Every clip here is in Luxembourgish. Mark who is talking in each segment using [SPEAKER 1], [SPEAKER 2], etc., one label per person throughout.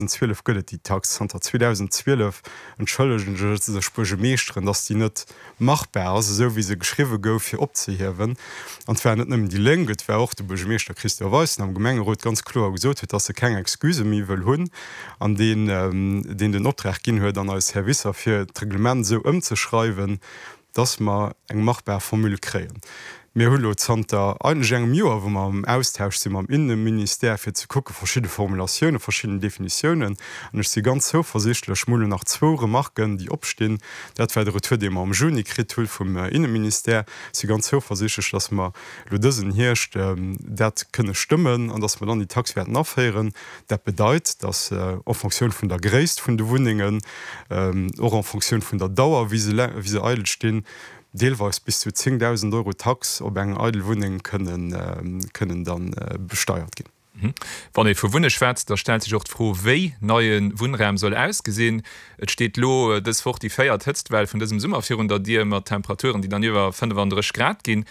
[SPEAKER 1] 2012 gëtt die Tax 2012 entschëllegen se Spproche meestren, dats die net machbar so wie se geschriwe gouf fir opzehewen. Anwer net nëmmen die Länget wär auch de Burgemeester Christoph Weissen am Gemengerot ganz klar gesot huet, dat se keng Exkuse mi wëll hunn an den Opdracht ginn huet an als Herr Wisser fir d Reglement so ëmzeschreiwen, dats ma eng machbar Formule kréien. Mir hullo Zter engem Joer, wo man am Austausch si am Innenminister fir ze kucke verschiedene Formulationen, verschiedene Definitionen an ich si ganz so versichtlech Schmule nach 2 Remarken, die opstehen. Dat war der Retour dem am Juni Kritul vum Innenminister si ganz so versichch, dass man lo dëssen hircht dat könne stimmen an dass man dann die Taxwerten afheieren. Dat bedeit, dass auf Funktion vun der Gréist vun de Wuningen oder an Funktion vun der Dauer wie se eilt stehen, Deelweis bis zu 10.000 Euro Tax op eng Eidelwohning können dann besteuert gehen.
[SPEAKER 2] Wann e vu Wunneschwärz, da stellt sich auch froh, wéi neuen Wohnraum soll ausgesehen. Et steht lo das fort die feiert hetzt, weil von diesem Summer 400 Dir immer Temperaturen, die dann über 25 Grad gehen.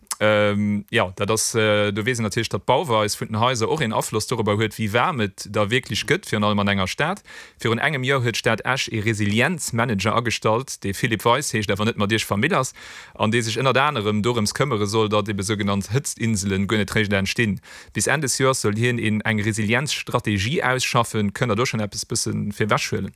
[SPEAKER 2] Ja, da das du wesen natürlich dat Bauwer ist vu den Häuser auch in Aufschluss darüber huet, wie wärmet da wirklich gëtt für allem enger Staat. Für un engem Jahr huet Staat Ash e Resilienzmanager angestalt, de Philipp Weiss hech der net mal Dich vermitters, an de sich innner anderem Dorems kümmere soll, dat de sogenannte Hitzinseln gönnerecht entstehen. Bis Ende des Jahres soll hier in eng Resilienzstrategie ausschaffen, können doch schon etwas bisschen für waschwillen.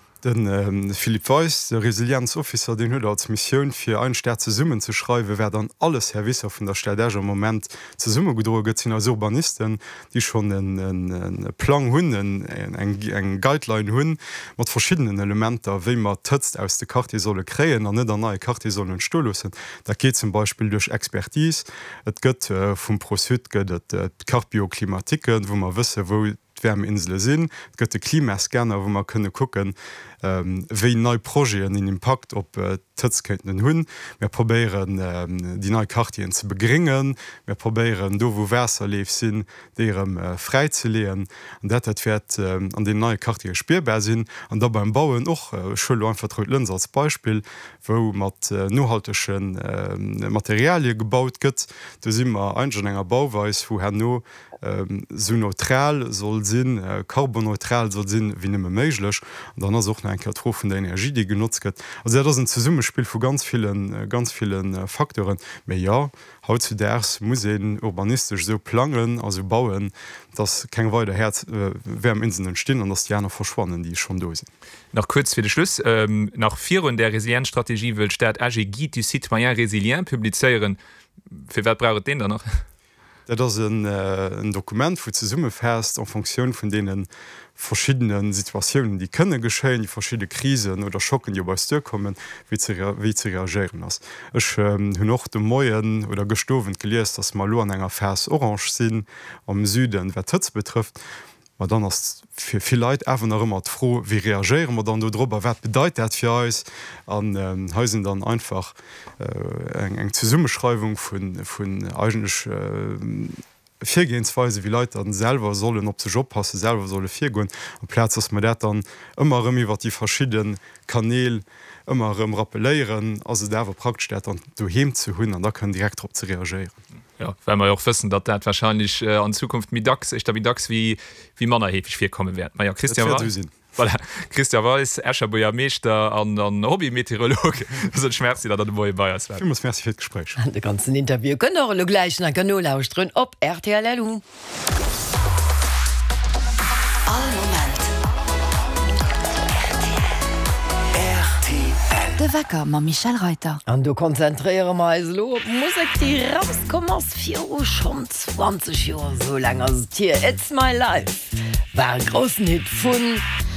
[SPEAKER 1] Den Philipp Weiss, der Resilienzofficer, den huet als Mission fir ein Staat ze Summen zu schreiben, wer dann alles Herr Wisser vun der Städteger Moment ze Summe gedroget sind als Urbanisten, die schon en Plan hunnen eng Guideline hunn mat verschiedenen Elementer, wie man tötzt aus de Karte solle kreen an net an neue Karte sollen stolossen. Da geht zum Beispiel durch Expertise, et gëtt vum Prosyd gëtt Kartbioklimatiken, wo man wisse wo Wärmeinsel sinn, gëtt de Klimascanner, wo man könne gucken, wéi neu Projekten in Impact op Tëtzketen hunn. Wir probieren die neue Kartien zu begringen, wir probieren do wo Wässer leef sinn, derem frei ze leen. Dat werd an den neue Kartier speerbar sinn, an da beim Bauen och Schul vertraut Lnz als Beispiel, wo mat nohalteschen Materialien gebaut gëtt. Du si immer ein enger Bauweis, wo her no so neutral soll sinn, carbonneutral soll sinn wie nimme méiglech, dann as auch ein Katro von der Energie, die genutzt wird. Also das ist ein Zusammenspiel von ganz vielen Faktoren. Aber ja, heutzutage muss urbanistisch so planen, also bauen, dass kein weiter Wärmeinseln entstehen und dass die anderen verschwonnen, die schon da sind.
[SPEAKER 2] Noch kurz für den Schluss. Nach 4 der Resilienzstrategie will Staat AG Guide du Citoyen Resilient publizieren. Für wer braucht den dann noch?
[SPEAKER 1] Das ist ein Dokument, wo zu Summe fährst, in Funktion von denen verschiedenen Situationen, die können geschehen, die verschiedene Krisen oder Schocken, die bei dir kommen, wie zu reagieren ist. Ich habe noch den Morgen oder gestoven gelesen, dass mal an einer Vers Orange sind am Süden, wer Tötz betrifft. Aber dann ist für viele Leute einfach noch immer froh, wie reagieren wir dann darüber, was bedeutet das für uns. Und sind dann einfach eine Zusammenschreibung von eigentlich Viergehensweise, wie Leute dann selber sollen op ze Job passen, selber solle vier gehen. Und Platz, dass man dat dann immer über die verschiedenen Kanäle immer rappelieren, also der war praktisch dann daheim zu hun, und da können direkt drauf zu reagieren.
[SPEAKER 2] Ja, weil wir auch wissen, dass das wahrscheinlich an Zukunft mit DAX, wie man erheblich viel kommen wird. Ja, Christian voilà. Christian Weiss, Escherboer Meester an Hobbymeteorolog. Schmerz dat moie Bayiers.
[SPEAKER 1] Merci fir Gespräch.
[SPEAKER 3] An de ganzen Interview kënner lo gleichen an Kanal lausren op RTL. De Wecker ma Michel Reiter. An du konzentriere me lo op Musik die rauskommers 4 Uhr schon 20 Joer so lang as Tier It's my life. War großen Hit vun